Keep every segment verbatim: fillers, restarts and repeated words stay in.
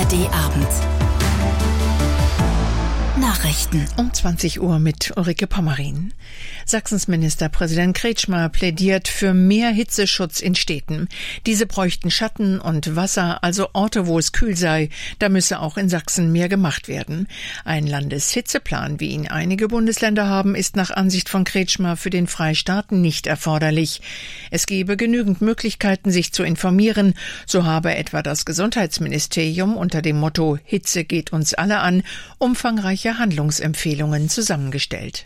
D-Abend. Nachrichten um zwanzig Uhr mit Ulrike Pommerin. Sachsens Ministerpräsident Kretschmer plädiert für mehr Hitzeschutz in Städten. Diese bräuchten Schatten und Wasser, also Orte, wo es kühl sei. Da müsse auch in Sachsen mehr gemacht werden. Ein Landeshitzeplan, wie ihn einige Bundesländer haben, ist nach Ansicht von Kretschmer für den Freistaat nicht erforderlich. Es gebe genügend Möglichkeiten, sich zu informieren. So habe etwa das Gesundheitsministerium unter dem Motto Hitze geht uns alle an umfangreiche Handlungsempfehlungen zusammengestellt.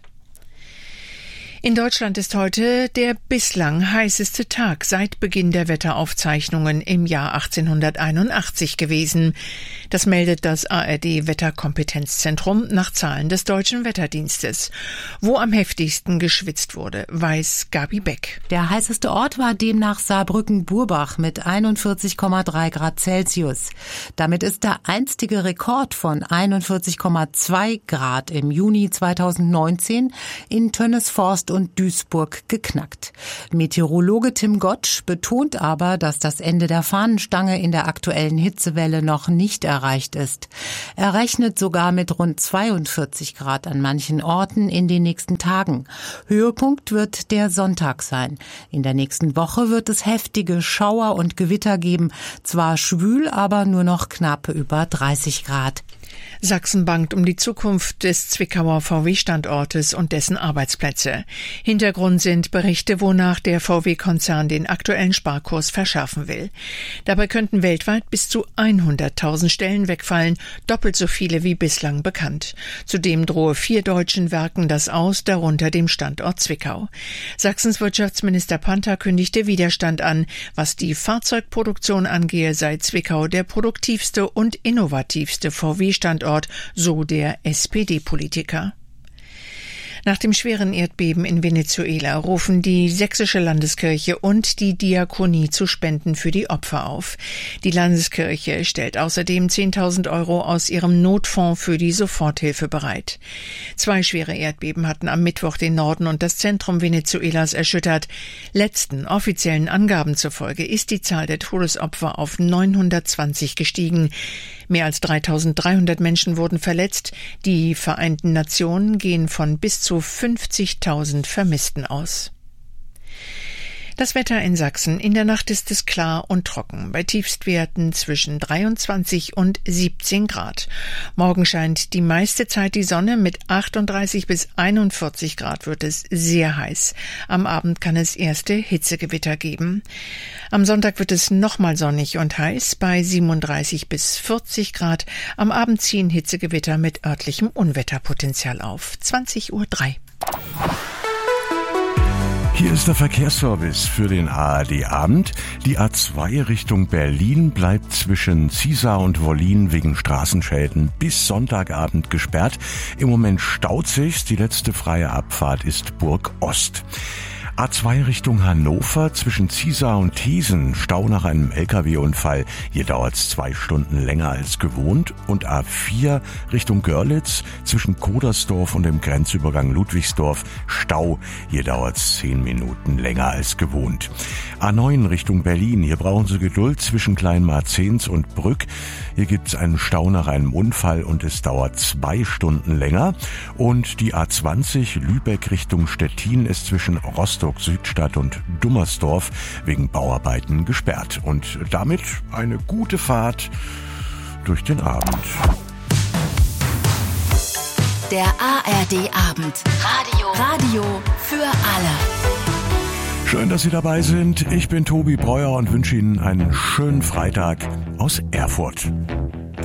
In Deutschland ist heute der bislang heißeste Tag seit Beginn der Wetteraufzeichnungen im Jahr achtzehnhunderteinundachtzig gewesen. Das meldet das A R D-Wetterkompetenzzentrum nach Zahlen des Deutschen Wetterdienstes. Wo am heftigsten geschwitzt wurde, weiß Gabi Beck. Der heißeste Ort war demnach Saarbrücken-Burbach mit einundvierzig Komma drei Grad Celsius. Damit ist der einstige Rekord von einundvierzig Komma zwei Grad im Juni zweitausendneunzehn in Tönnesforst und Duisburg geknackt. Meteorologe Tim Gottsch betont aber, dass das Ende der Fahnenstange in der aktuellen Hitzewelle noch nicht erreicht ist. Er rechnet sogar mit rund zweiundvierzig Grad an manchen Orten in den nächsten Tagen. Höhepunkt wird der Sonntag sein. In der nächsten Woche wird es heftige Schauer und Gewitter geben. Zwar schwül, aber nur noch knapp über dreißig Grad. Sachsen bangt um die Zukunft des Zwickauer V W-Standortes und dessen Arbeitsplätze. Hintergrund sind Berichte, wonach der V W-Konzern den aktuellen Sparkurs verschärfen will. Dabei könnten weltweit bis zu hunderttausend Stellen wegfallen, doppelt so viele wie bislang bekannt. Zudem drohe vier deutschen Werken das aus, darunter dem Standort Zwickau. Sachsens Wirtschaftsminister Panther kündigte Widerstand an. Was die Fahrzeugproduktion angehe, sei Zwickau der produktivste und innovativste V W-Standort, so der S P D-Politiker. Nach dem schweren Erdbeben in Venezuela rufen die Sächsische Landeskirche und die Diakonie zu Spenden für die Opfer auf. Die Landeskirche stellt außerdem zehntausend Euro aus ihrem Notfonds für die Soforthilfe bereit. Zwei schwere Erdbeben hatten am Mittwoch den Norden und das Zentrum Venezuelas erschüttert. Letzten offiziellen Angaben zufolge ist die Zahl der Todesopfer auf neunhundertzwanzig gestiegen. Mehr als dreitausenddreihundert Menschen wurden verletzt. Die Vereinten Nationen gehen von bis zu fünfzigtausend Vermissten aus. Das Wetter in Sachsen. In der Nacht ist es klar und trocken, bei Tiefstwerten zwischen dreiundzwanzig und siebzehn Grad. Morgen scheint die meiste Zeit die Sonne, mit achtunddreißig bis einundvierzig Grad wird es sehr heiß. Am Abend kann es erste Hitzegewitter geben. Am Sonntag wird es nochmal sonnig und heiß, bei siebenunddreißig bis vierzig Grad. Am Abend ziehen Hitzegewitter mit örtlichem Unwetterpotenzial auf. zwanzig Uhr drei. Hier ist der Verkehrsservice für den A R D-Abend. Die A zwei Richtung Berlin bleibt zwischen Ziesar und Wollin wegen Straßenschäden bis Sonntagabend gesperrt. Im Moment staut sich's. Die letzte freie Abfahrt ist Burg Ost. A zwei Richtung Hannover zwischen Ziesar und Thesen, Stau nach einem L K W-Unfall. Hier dauert's zwei Stunden länger als gewohnt. Und A vier Richtung Görlitz zwischen Kodersdorf und dem Grenzübergang Ludwigsdorf, Stau. Hier dauert's zehn Minuten länger als gewohnt. A neun Richtung Berlin, hier brauchen Sie Geduld zwischen Kleinmarzens und Brück. Hier gibt's einen Stau nach einem Unfall und es dauert zwei Stunden länger. Und die A zwanzig Lübeck Richtung Stettin ist zwischen Rostock Südstadt und Dummersdorf wegen Bauarbeiten gesperrt. Und damit eine gute Fahrt durch den Abend. Der A R D-Abend. Radio. Radio für alle. Schön, dass Sie dabei sind. Ich bin Tobi Breuer und wünsche Ihnen einen schönen Freitag aus Erfurt.